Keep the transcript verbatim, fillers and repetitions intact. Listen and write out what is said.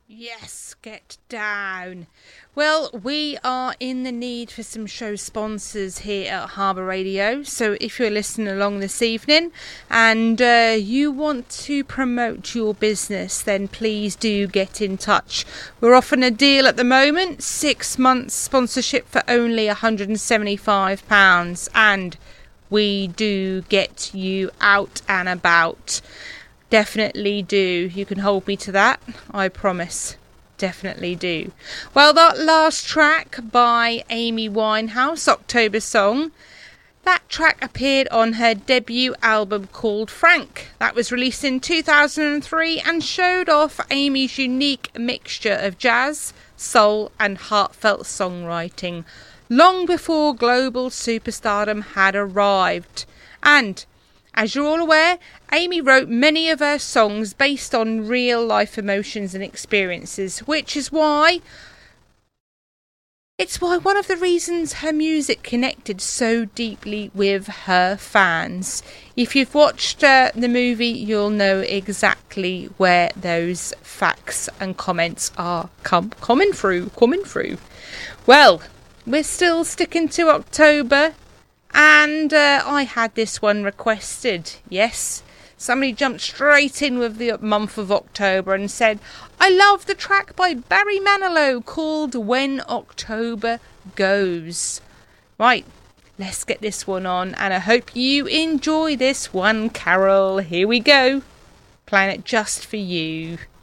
Yes, get down. Well, we are in the need for some show sponsors here at Harbour Radio. So if you're listening along this evening and uh, you want to promote your business, then please do get in touch. We're offering a deal at the moment, six months sponsorship for only one hundred seventy-five pounds. And we do get you out and about. Definitely do. You can hold me to that. I promise. Definitely do. Well, that last track by Amy Winehouse, October Song, that track appeared on her debut album called Frank. That was released in two thousand three and showed off Amy's unique mixture of jazz, soul and heartfelt songwriting long before global superstardom had arrived. And as you're all aware, Amy wrote many of her songs based on real life emotions and experiences, which is why it's why one of the reasons her music connected so deeply with her fans. If you've watched uh, the movie, you'll know exactly where those facts and comments are com- coming through, coming through. Well, we're still sticking to October. And uh, I had this one requested. Yes, somebody jumped straight in with the month of October and said, I love the track by Barry Manilow called When October Goes. Right, let's get this one on, and I hope you enjoy this one, Carol. Here we go. Playing it just for you.